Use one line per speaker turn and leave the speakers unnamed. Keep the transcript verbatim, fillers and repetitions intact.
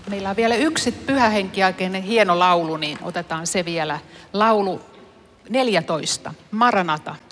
Meillä on vielä yksi pyhähenkiaikeinen hieno laulu, niin otetaan se vielä. Laulu neljätoista, Maranata.